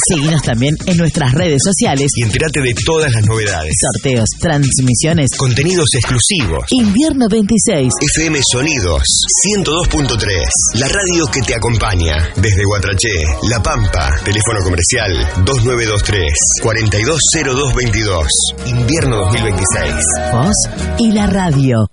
Seguinos también en nuestras redes sociales y entérate de todas las novedades. Sorteos, transmisiones, contenidos exclusivos. Invierno 26. FM Sonidos 102.3. La radio que te acompaña. Desde Guatraché, La Pampa. Teléfono comercial 2923 420222. Invierno 2026. Vos y la radio.